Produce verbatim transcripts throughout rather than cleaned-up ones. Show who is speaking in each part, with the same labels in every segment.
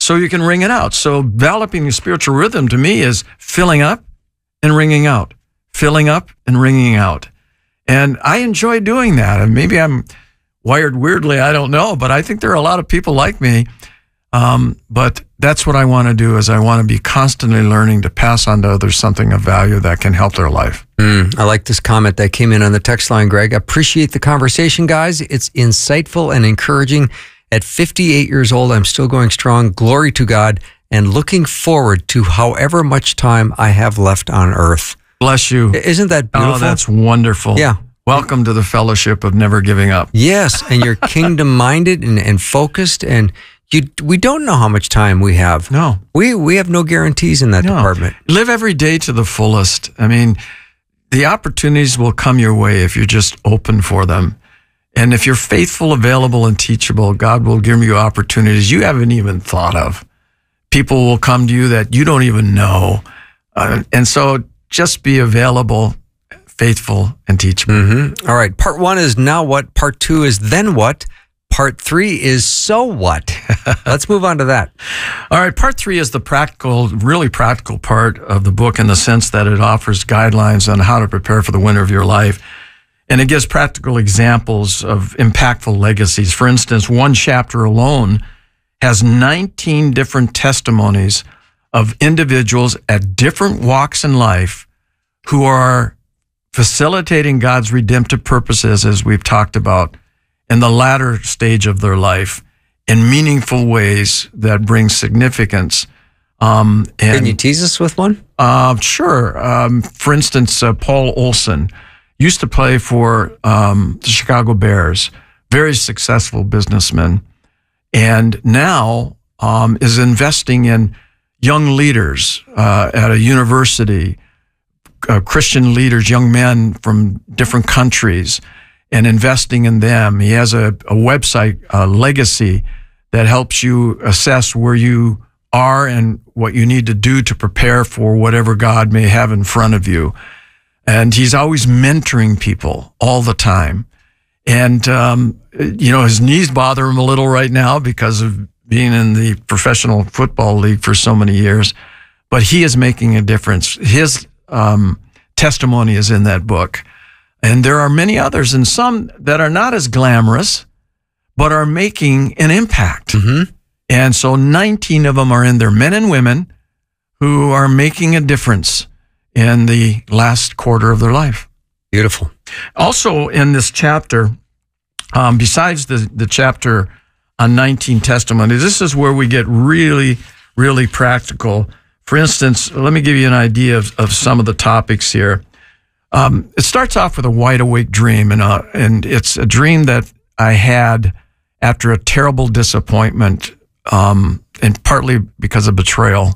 Speaker 1: so you can ring it out. So developing the spiritual rhythm to me is filling up and ringing out, filling up and ringing out. And I enjoy doing that. And maybe I'm wired weirdly, I don't know, but I think there are a lot of people like me. Um, but that's what I want to do, is I want to be constantly learning to pass on to others something of value that can help their life.
Speaker 2: Mm, I like this comment that came in on the text line, Greg. Appreciate the conversation, guys. It's insightful and encouraging. At fifty-eight years old, I'm still going strong. Glory to God, and looking forward to however much time I have left on earth.
Speaker 1: Bless you.
Speaker 2: Isn't that beautiful?
Speaker 1: Oh, that's wonderful.
Speaker 2: Yeah.
Speaker 1: Welcome to the fellowship of never giving up.
Speaker 2: Yes, and you're kingdom-minded and, and focused, and you. we don't know how much time we have.
Speaker 1: No.
Speaker 2: We we have no guarantees in that
Speaker 1: no.
Speaker 2: department.
Speaker 1: Live every day to the fullest. I mean, the opportunities will come your way if you're just open for them. And if you're faithful, available, and teachable, God will give you opportunities you haven't even thought of. People will come to you that you don't even know. Uh, and so just be available, faithful, and teachable.
Speaker 2: Mm-hmm. All right. Part one is now what? Part two is then what? Part three is so what? Let's move on to that.
Speaker 1: All right. Part three is the practical, really practical part of the book, in the sense that it offers guidelines on how to prepare for the winter of your life. And it gives practical examples of impactful legacies. For instance, one chapter alone has nineteen different testimonies of individuals at different walks in life who are facilitating God's redemptive purposes, as we've talked about, in the latter stage of their life in meaningful ways that bring significance. Um, and,
Speaker 2: Can you tease us with one?
Speaker 1: Uh, sure. Um, for instance, uh, Paul Olson used to play for um, the Chicago Bears, very successful businessman, and now um, is investing in young leaders uh, at a university, uh, Christian leaders, young men from different countries, and investing in them. He has a, a website, uh, Legacy, that helps you assess where you are and what you need to do to prepare for whatever God may have in front of you. And he's always mentoring people all the time. And, um, you know, his knees bother him a little right now because of being in the professional football league for so many years. But he is making a difference. His um, testimony is in that book. And there are many others, and some that are not as glamorous, but are making an impact.
Speaker 2: Mm-hmm.
Speaker 1: And so nineteen of them are in there, men and women who are making a difference in the last quarter of their life.
Speaker 2: Beautiful.
Speaker 1: Also in this chapter, um, besides the, the chapter on nineteen testimonies, this is where we get really, really practical. For instance, let me give you an idea of, of some of the topics here. Um, it starts off with a wide awake dream, and, uh, and it's a dream that I had after a terrible disappointment, um, and partly because of betrayal,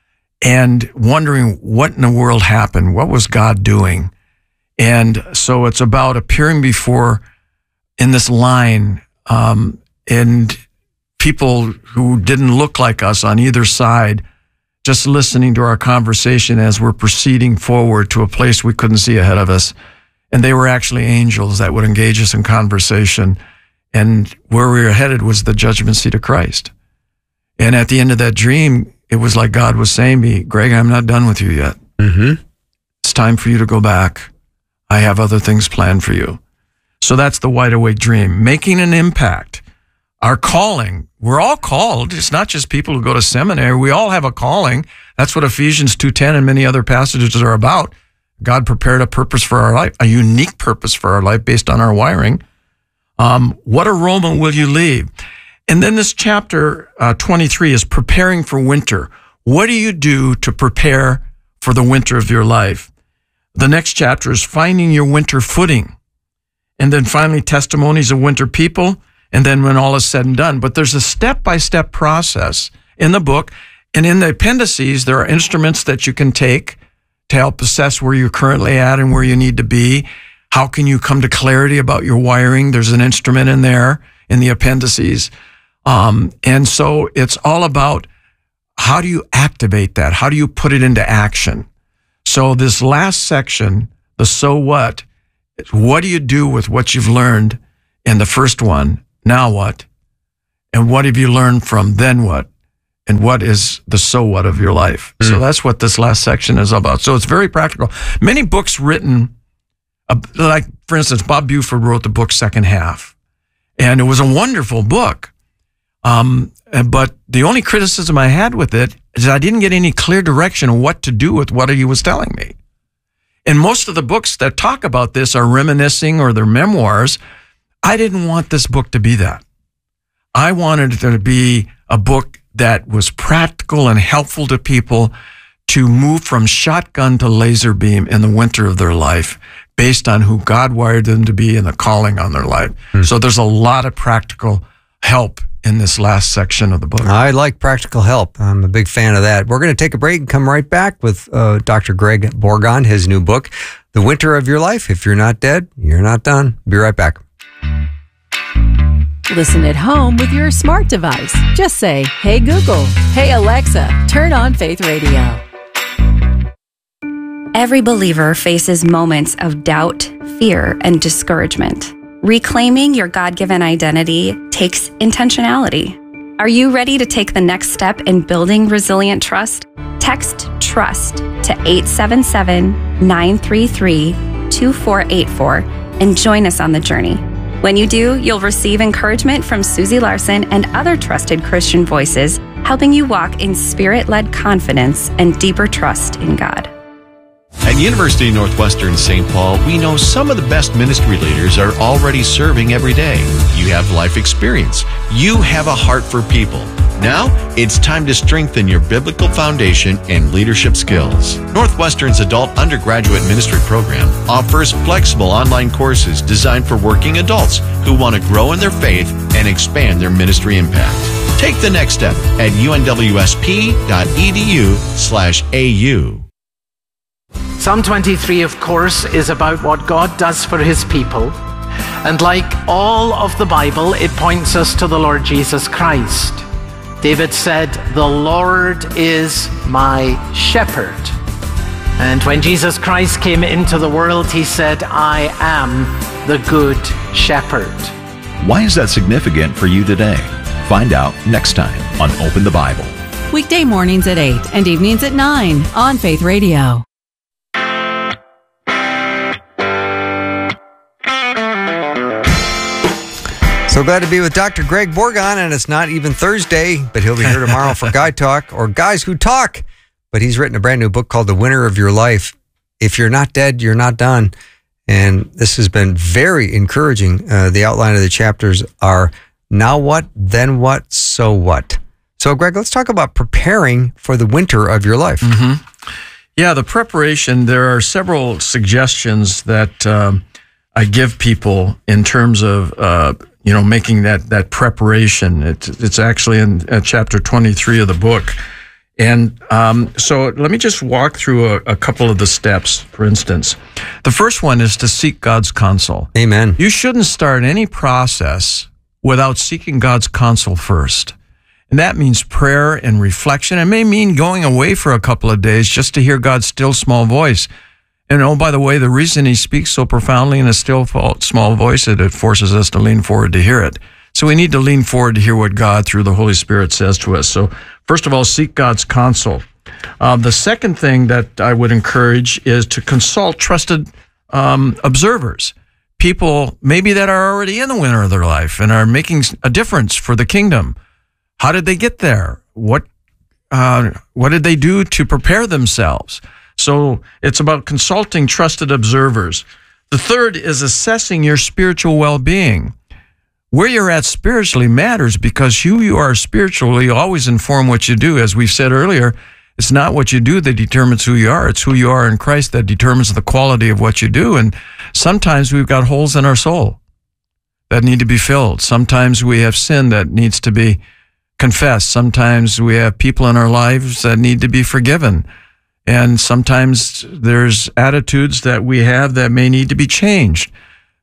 Speaker 1: and wondering what in the world happened. What was God doing? And so it's about appearing before, in this line, um, and people who didn't look like us on either side, just listening to our conversation as we're proceeding forward to a place we couldn't see ahead of us. And they were actually angels that would engage us in conversation. And where we were headed was the judgment seat of Christ. And at the end of that dream, it was like God was saying to me, Greg, I'm not done with you yet.
Speaker 2: Mm-hmm.
Speaker 1: It's time for you to go back. I have other things planned for you. So that's the wide awake dream, making an impact. Our calling, we're all called. It's not just people who go to seminary. We all have a calling. That's what Ephesians two ten and many other passages are about. God prepared a purpose for our life, a unique purpose for our life based on our wiring. Um, what aroma will you leave? And then this chapter uh, twenty-three is preparing for winter. What do you do to prepare for the winter of your life? The next chapter is finding your winter footing. And then finally, testimonies of winter people. And then when all is said and done. But there's a step-by-step process in the book. And in the appendices, there are instruments that you can take to help assess where you're currently at and where you need to be. How can you come to clarity about your wiring? There's an instrument in there in the appendices. Um, and so it's all about how do you activate that? How do you put it into action? So this last section, the so what, what do you do with what you've learned in the first one? Now what? And what have you learned from then what? and what is the so what of your life. Mm. So that's what this last section is about. So it's very practical. Many books written, uh, like, for instance, Bob Buford wrote the book Second Half, and it was a wonderful book. Um, but the only criticism I had with it is I didn't get any clear direction of what to do with what he was telling me. And most of the books that talk about this are reminiscing or they're memoirs. I didn't want this book to be that. I wanted it to be a book that was practical and helpful to people to move from shotgun to laser beam in the winter of their life based on who God wired them to be and the calling on their life. Hmm. So there's a lot of practical help in this last section of the book.
Speaker 2: I like practical help. I'm a big fan of that. We're going to take a break and come right back with uh, Doctor Greg Bourgond, his new book, The Winter of Your Life. If you're not dead, you're not done. Be right back.
Speaker 3: Listen at home with your smart device. Just say, "Hey Google, hey Alexa, turn on Faith Radio."
Speaker 4: Every believer faces moments of doubt, fear, and discouragement. Reclaiming your God-given identity takes intentionality. Are you ready to take the next step in building resilient trust? Text TRUST to eight seven seven, nine three three, two four eight four and join us on the journey. When you do, you'll receive encouragement from Susie Larson and other trusted Christian voices, helping you walk in spirit-led confidence and deeper trust in God.
Speaker 5: At University of Northwestern Saint Paul, we know some of the best ministry leaders are already serving every day. You have life experience. You have a heart for people. Now, it's time to strengthen your biblical foundation and leadership skills. Northwestern's adult undergraduate ministry program offers flexible online courses designed for working adults who want to grow in their faith and expand their ministry impact. Take the next step at unwsp.edu slash AU.
Speaker 6: Psalm twenty-three, of course, is about what God does for his people. And like all of the Bible, it points us to the Lord Jesus Christ. David said, "The Lord is my shepherd." And when Jesus Christ came into the world, he said, "I am the good shepherd."
Speaker 7: Why is that significant for you today? Find out next time on Open the Bible.
Speaker 3: Weekday mornings at eight and evenings at nine on Faith Radio.
Speaker 2: So glad to be with Doctor Greg Bourgond, and it's not even Thursday, but he'll be here tomorrow for Guy Talk, or Guys Who Talk. But he's written a brand new book called The Winter of Your Life. If you're not dead, you're not done. And this has been very encouraging. Uh, the outline of the chapters are now what, then what, so what. So Greg, let's talk about preparing for the winter of your life.
Speaker 1: Mm-hmm. Yeah, the preparation, there are several suggestions that um, I give people in terms of uh, you know, making that that preparation. It's it's actually in uh, chapter twenty-three of the book. And um, so let me just walk through a, a couple of the steps, for instance. The first one is to seek God's counsel.
Speaker 2: Amen.
Speaker 1: You shouldn't start any process without seeking God's counsel first. And that means prayer and reflection. It may mean going away for a couple of days just to hear God's still small voice. And oh, by the way, the reason he speaks so profoundly in a still small voice is it forces us to lean forward to hear it. So we need to lean forward to hear what God through the Holy Spirit says to us. So first of all, seek God's counsel. Uh, the second thing that I would encourage is to consult trusted um, observers, people maybe that are already in the winter of their life and are making a difference for the kingdom. How did they get there? What uh, what did they do to prepare themselves? So it's about consulting trusted observers. The third is assessing your spiritual well-being. Where you're at spiritually matters because who you are spiritually always inform what you do. As we've said earlier, it's not what you do that determines who you are. It's who you are in Christ that determines the quality of what you do. And sometimes we've got holes in our soul that need to be filled. Sometimes we have sin that needs to be confessed. Sometimes we have people in our lives that need to be forgiven. And sometimes there's attitudes that we have that may need to be changed.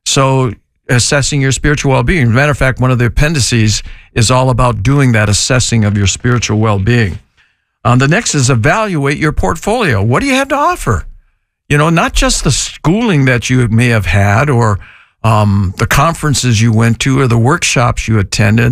Speaker 1: So assessing your spiritual well-being. As a matter of fact, one of the appendices is all about doing that assessing of your spiritual well-being. Um, the next is evaluate your portfolio. What do you have to offer? You know, not just the schooling that you may have had or um, the conferences you went to or the workshops you attended,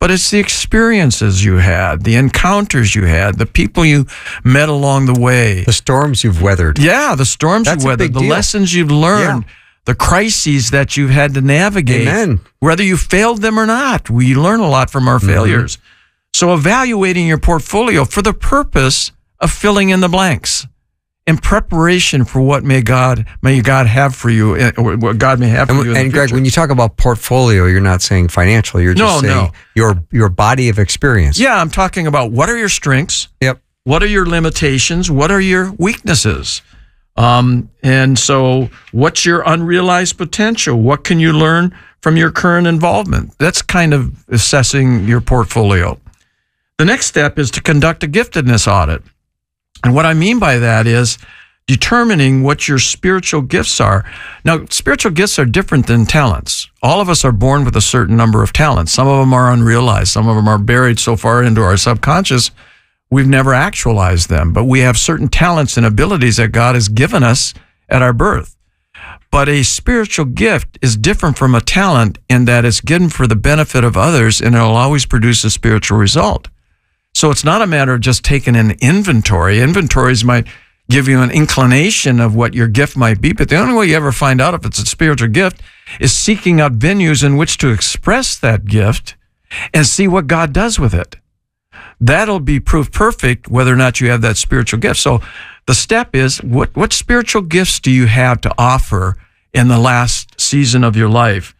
Speaker 1: but it's the experiences you had, the encounters you had, the people you met along the way.
Speaker 2: The storms you've weathered.
Speaker 1: Yeah, the storms
Speaker 2: That's
Speaker 1: you've
Speaker 2: a
Speaker 1: weathered,
Speaker 2: big
Speaker 1: the
Speaker 2: deal.
Speaker 1: lessons you've learned,
Speaker 2: Yeah.
Speaker 1: the crises that you've had to navigate.
Speaker 2: Amen.
Speaker 1: Whether you failed them or not, we learn a lot from our
Speaker 2: Mm-hmm.
Speaker 1: failures. So evaluating your portfolio for the purpose of filling in the blanks in preparation for what may God may God have for you, eh, or what God may have for
Speaker 2: And,
Speaker 1: you in
Speaker 2: and
Speaker 1: the
Speaker 2: Greg,
Speaker 1: future.
Speaker 2: when you talk about portfolio, you're not saying financial. You're just
Speaker 1: No,
Speaker 2: saying
Speaker 1: no.
Speaker 2: your your body of experience.
Speaker 1: Yeah, I'm talking about what are your strengths?
Speaker 2: Yep.
Speaker 1: What are your limitations? What are your weaknesses? Um, and so what's your unrealized potential? What can you learn from your current involvement? That's kind of assessing your portfolio. The next step is to conduct a giftedness audit. And what I mean by that is determining what your spiritual gifts are. Now, spiritual gifts are different than talents. All of us are born with a certain number of talents. Some of them are unrealized. Some of them are buried so far into our subconscious, we've never actualized them. But we have certain talents and abilities that God has given us at our birth. But a spiritual gift is different from a talent in that it's given for the benefit of others, and it'll always produce a spiritual result. So it's not a matter of just taking an inventory. Inventories might give you an inclination of what your gift might be, but the only way you ever find out if it's a spiritual gift is seeking out venues in which to express that gift and see what God does with it. That'll be proof perfect whether or not you have that spiritual gift. So the step is, what, what spiritual gifts do you have to offer in the last season of your life?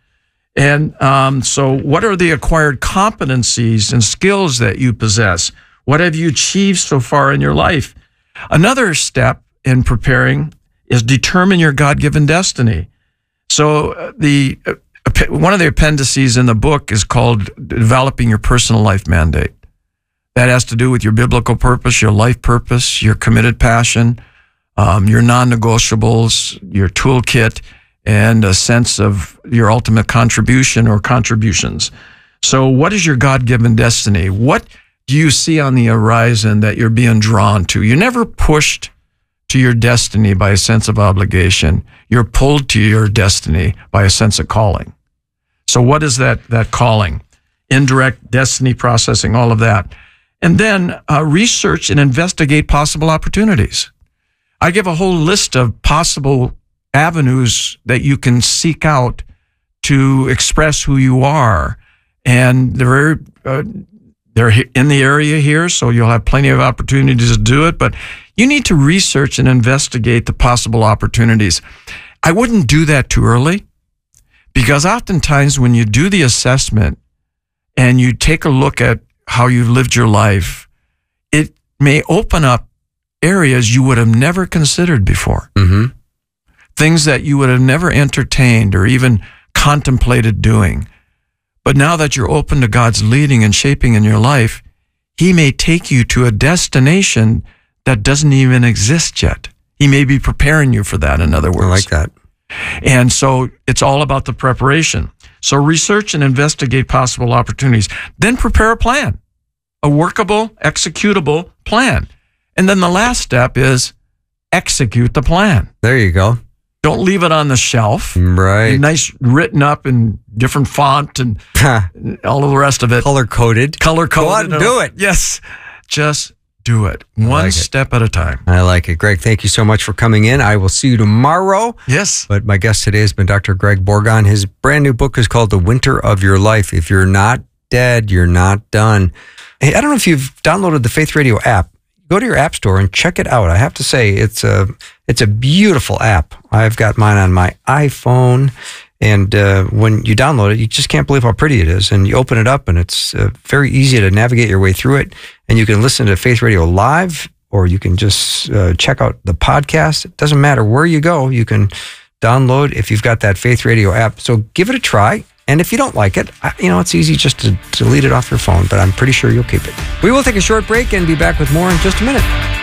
Speaker 1: And um, so what are the acquired competencies and skills that you possess? What have you achieved so far in your life? Another step in preparing is determine your God-given destiny. So uh, the uh, one of the appendices in the book is called Developing Your Personal Life Mandate. That has to do with your biblical purpose, your life purpose, your committed passion, um, your non-negotiables, your toolkit, and a sense of your ultimate contribution or contributions. So what is your God-given destiny? What do you see on the horizon that you're being drawn to? You're never pushed to your destiny by a sense of obligation. You're pulled to your destiny by a sense of calling. So what is that, that calling? Indirect destiny processing, all of that. And then uh, research and investigate possible opportunities. I give a whole list of possible avenues that you can seek out to express who you are. And they're, uh, they're in the area here, so you'll have plenty of opportunities to do it, but you need to research and investigate the possible opportunities. I wouldn't do that too early, because oftentimes when you do the assessment and you take a look at how you've lived your life, it may open up areas you would have never considered before.
Speaker 2: Mm-hmm.
Speaker 1: Things that you would have never entertained or even contemplated doing. But now that you're open to God's leading and shaping in your life, He may take you to a destination that doesn't even exist yet. He may be preparing you for that, in other words.
Speaker 2: I like that.
Speaker 1: And so it's all about the preparation. So research and investigate possible opportunities. Then prepare a plan, a workable, executable plan. And then the last step is execute the plan.
Speaker 2: There you go.
Speaker 1: Don't leave it on the shelf.
Speaker 2: Right.
Speaker 1: Nice, written up in different font and all of the rest of it.
Speaker 2: Color coded.
Speaker 1: Color coded.
Speaker 2: Go out and do it.
Speaker 1: Yes. Just do it. One
Speaker 2: like it.
Speaker 1: step at a time.
Speaker 2: I like it. Greg, thank you so much for coming in. I will see you tomorrow.
Speaker 1: Yes.
Speaker 2: But my guest today has been Doctor Greg Bourgon. His brand new book is called The Winter of Your Life. If you're not dead, you're not done. Hey, I don't know if you've downloaded the Faith Radio app. Go to your app store and check it out. I have to say, it's a it's a beautiful app. I've got mine on my iPhone, and uh, when you download it, you just can't believe how pretty it is. And you open it up, and it's uh, very easy to navigate your way through it. And you can listen to Faith Radio live, or you can just uh, check out the podcast. It doesn't matter where you go. You can download if you've got that Faith Radio app. So give it a try. And if you don't like it, you know, it's easy just to delete it off your phone, but I'm pretty sure you'll keep it. We will take a short break and be back with more in just a minute.